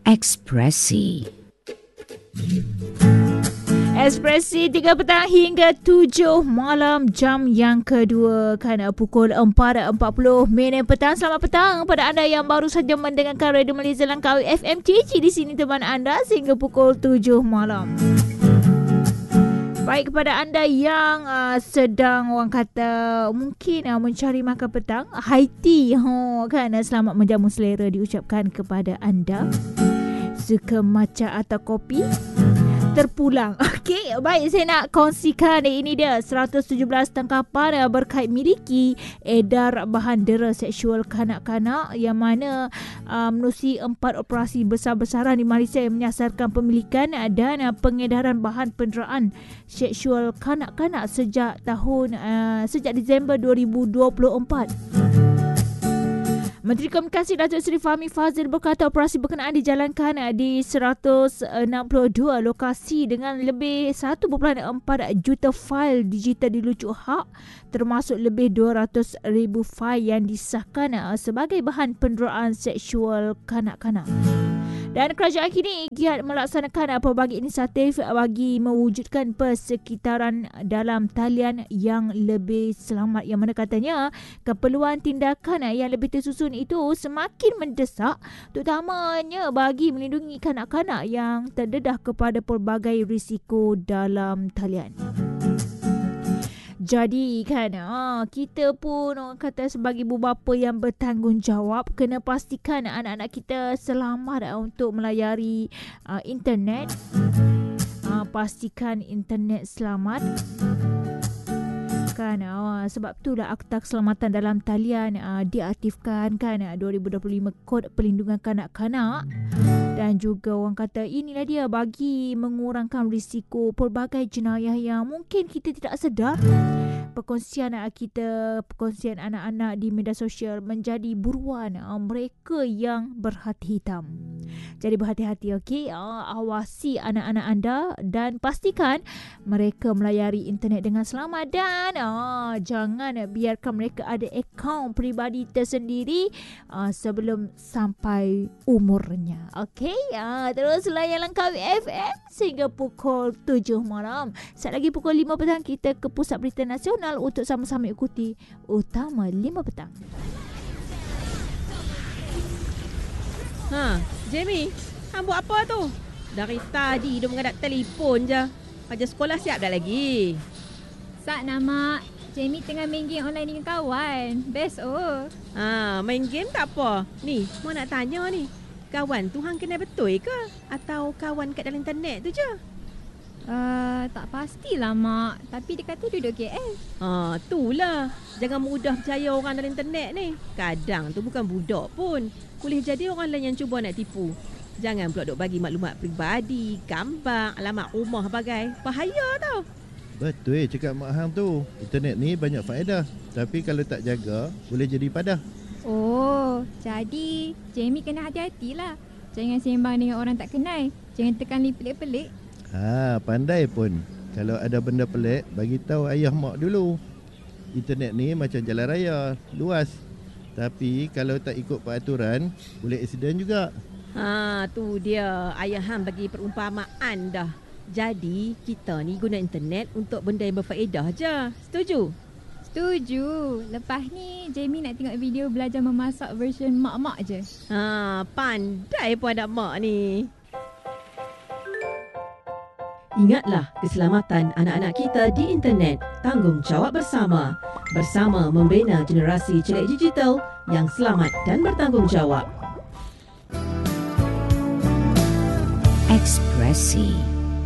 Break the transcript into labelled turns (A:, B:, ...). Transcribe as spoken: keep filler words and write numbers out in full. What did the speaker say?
A: Ekspresi.
B: Ekspresi tiga petang hingga tujuh malam, jam yang kedua kan pukul empat empat puluh minit petang. Selamat petang pada anda yang baru saja mendengarkan Radio Malaysia Langkawi F M C C di sini teman anda sehingga pukul tujuh malam. Baik, kepada anda yang uh, sedang orang kata mungkin uh, mencari makan petang, high tea ho, kan, selamat menjamu selera diucapkan kepada anda. Suka matcha atau kopi? Terpulang. Okey, baik, saya nak kongsikan ini dia seratus tujuh belas tangkapan berkait miliki edar bahan dera seksual kanak-kanak yang mana uh, menerusi empat operasi besar-besaran di Malaysia yang menyasarkan pemilikan dan uh, pengedaran bahan penderaan seksual kanak-kanak sejak tahun uh, sejak Disember dua ribu dua puluh empat. Menteri Komunikasi Datuk Seri Fahmi Fadzil berkata operasi berkenaan dijalankan di seratus enam puluh dua lokasi dengan lebih satu perpuluhan empat juta fail digital dilucuk hak, termasuk lebih dua ratus ribu fail yang disahkan sebagai bahan penderaan seksual kanak-kanak. Dan kerajaan kini giat melaksanakan pelbagai inisiatif bagi mewujudkan persekitaran dalam talian yang lebih selamat, yang mana katanya keperluan tindakan yang lebih tersusun itu semakin mendesak, terutamanya bagi melindungi kanak-kanak yang terdedah kepada pelbagai risiko dalam talian. Jadi kan ah, kita pun orang kata sebagai ibu bapa yang bertanggungjawab kena pastikan anak-anak kita selamat untuk melayari uh, internet. Uh, pastikan internet selamat. Kan, uh, sebab itulah Akta Keselamatan Dalam Talian uh, diaktifkan kan uh, dua ribu dua puluh lima Kod Perlindungan Kanak-kanak. Dan juga orang kata inilah dia bagi mengurangkan risiko pelbagai jenayah yang mungkin kita tidak sedar. Perkongsian kita, perkongsian anak-anak di media sosial menjadi buruan uh, mereka yang berhati hitam. Jadi berhati-hati, okey? Uh, awasi anak-anak anda dan pastikan mereka melayari internet dengan selamat dan uh, jangan biarkan mereka ada akaun peribadi tersendiri uh, sebelum sampai umurnya. Okey? Uh, terus layan Langkawi F M sehingga pukul tujuh malam. Saat lagi pukul lima petang kita ke Pusat Berita Nasional untuk sama-sama ikuti Utama lima petang.
C: Ha, Jamie, hang buat apa tu? Dari tadi dia mengadap telefon je. Kerja sekolah siap dah lagi?
D: Sak nak, Mak. Jamie tengah main game online dengan kawan. Best oh.
C: Ha, main game tak apa. Ni, mau nak tanya ni. Kawan tu hang kenal betul ke? Atau kawan kat dalam internet tu je?
D: Uh, tak pastilah, Mak. Tapi dia kata duduk K L.
C: Ha, itulah. Jangan mudah percaya orang dalam internet ni. Kadang tu bukan budak pun. Boleh jadi orang lain yang cuba nak tipu. Jangan pula duk bagi maklumat peribadi, gambar, alamat rumah bagai. Bahaya tau.
E: Betul cakap Mak Hang tu. Internet ni banyak faedah. Tapi kalau tak jaga, boleh jadi padah.
D: Oh, jadi Jamie kena hati-hatilah. Jangan sembang dengan orang tak kenal. Jangan tekan link pelik-pelik.
E: Ha, pandai pun. Kalau ada benda pelik, bagi tahu ayah mak dulu. Internet ni macam jalan raya, luas. Tapi kalau tak ikut peraturan, boleh aksiden juga.
C: Ha, tu dia. Ayah hang bagi perumpamaan dah. Jadi, kita ni guna internet untuk benda yang berfaedah je. Setuju?
D: Setuju. Lepas ni, Jamie nak tengok video belajar memasak version mak-mak je.
C: Ha, pandai pun anak mak ni. Ingatlah keselamatan anak-anak kita di internet. Tanggungjawab bersama. Bersama membina generasi celik digital yang selamat dan bertanggungjawab.
A: Ekspresi.